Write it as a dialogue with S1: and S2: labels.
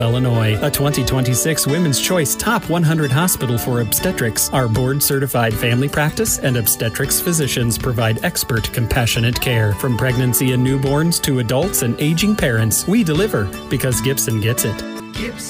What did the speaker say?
S1: Illinois, a 2026 Women's Choice Top 100 Hospital for Obstetrics. Our board-certified family practice and obstetrics physicians provide expert, compassionate care. From pregnancy and newborns to adults and aging parents, we deliver because Gibson gets it.
S2: Gibson.